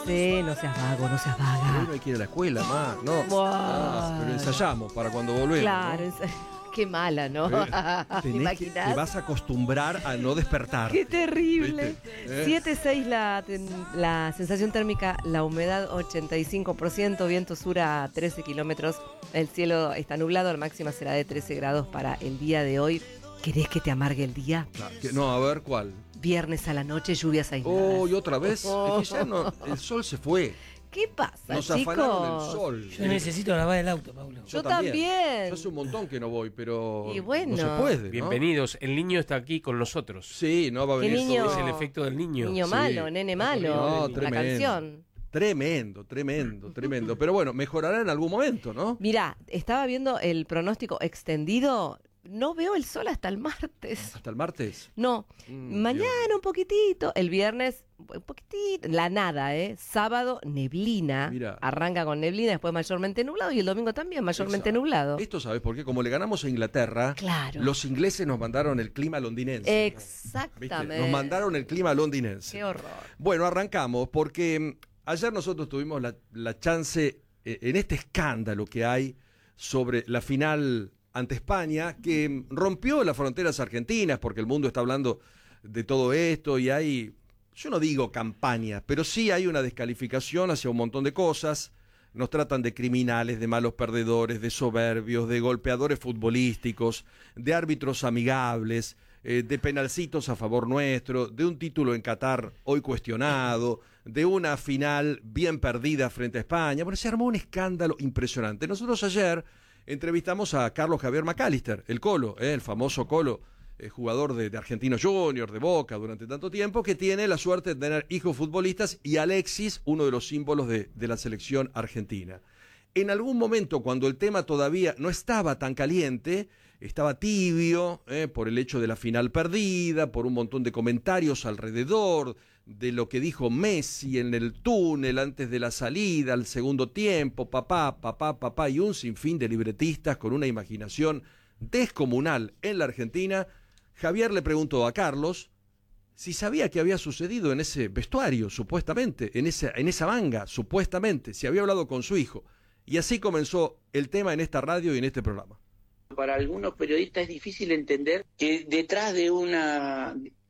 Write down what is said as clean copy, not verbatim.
Sí, no seas vago, no seas Hoy vaga. no hay que ir a la escuela más, no. Buah. Pero ensayamos para cuando volvemos. Claro, ¿no? qué mala, ¿no? ¿Te imaginas? Te vas a acostumbrar a no despertar. Qué terrible. ¿Viste? 7,6 la sensación térmica, la humedad 85%, viento sur a 13 kilómetros. El cielo está nublado, la máxima será de 13 grados para el día de hoy. ¿Querés que te amargue el día? Claro, no, a ver cuál. Viernes a la noche, lluvias aisladas. Oh, y otra vez. Es que ya no, el sol se fue. ¿Qué pasa, Nos chicos? afanaron el sol. Yo necesito lavar el auto, Paulo. Yo también. Yo hace un montón que no voy, pero Y bueno. no se puede, ¿no? Bienvenidos, el niño está aquí con nosotros. Sí, no va a venir. ¿Qué niño? Es el efecto del niño. Niño Sí. malo, nene malo. No, la tremendo. canción. Tremendo. Pero bueno, mejorará en algún momento, ¿no? Mirá, estaba viendo el pronóstico extendido. No veo el sol hasta el martes. Hasta el martes. No, mañana Dios. un poquitito, el viernes un poquitito, la nada, Sábado, neblina, Mirá. arranca con neblina, después mayormente nublado y el domingo también mayormente Exacto. nublado. Esto, ¿sabes por qué? Como le ganamos a Inglaterra, Claro. los ingleses nos mandaron el clima londinense. ¿Viste? Exactamente. Nos mandaron el clima londinense. Qué horror. Bueno, arrancamos porque ayer nosotros tuvimos la chance, en este escándalo que hay sobre la final ante España, que rompió las fronteras argentinas, porque el mundo está hablando de todo esto y hay, yo no digo campaña, pero sí hay una descalificación hacia un montón de cosas. Nos tratan de criminales, de malos perdedores, de soberbios, de golpeadores futbolísticos, de árbitros amigables, de penalcitos a favor nuestro, de un título en Qatar hoy cuestionado, de una final bien perdida frente a España. Bueno, se armó un escándalo impresionante. Nosotros ayer entrevistamos a Carlos Javier McAllister, el Colo, el famoso Colo, jugador de Argentinos Juniors, de Boca durante tanto tiempo, que tiene la suerte de tener hijos futbolistas, y Alexis, uno de los símbolos de la selección argentina. En algún momento, cuando el tema todavía no estaba tan caliente, estaba tibio, por el hecho de la final perdida, por un montón de comentarios alrededor de lo que dijo Messi en el túnel antes de la salida, al segundo tiempo, papá, y un sinfín de libretistas con una imaginación descomunal en la Argentina. Javier le preguntó a Carlos si sabía qué había sucedido en ese vestuario, supuestamente, en esa manga, supuestamente, si había hablado con su hijo. Y así comenzó el tema en esta radio y en este programa. Para algunos periodistas es difícil entender que detrás de